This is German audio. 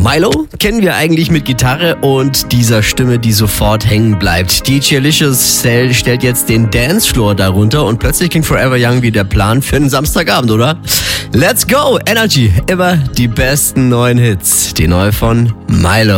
Milo kennen wir eigentlich mit Gitarre und dieser Stimme, die sofort hängen bleibt. DJ Licious stellt jetzt den Dancefloor darunter und plötzlich klingt Forever Young wie der Plan für einen Samstagabend, oder? Let's go! Energy, immer die besten neuen Hits. Die neue von Milo.